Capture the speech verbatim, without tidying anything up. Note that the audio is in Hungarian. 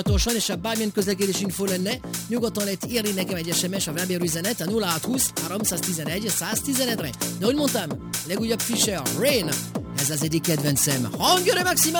és ha bármilyen közlekedési info lenne, nyugodtan lehet írni nekem egy es em es a Viber üzenet a nulla hatszázhúsz háromszáztizenegy száztizenegyre. De ahogy mondtam, legújabb Fisher, Rain, ez az egyik kedvencem. Hangjöre Maxima!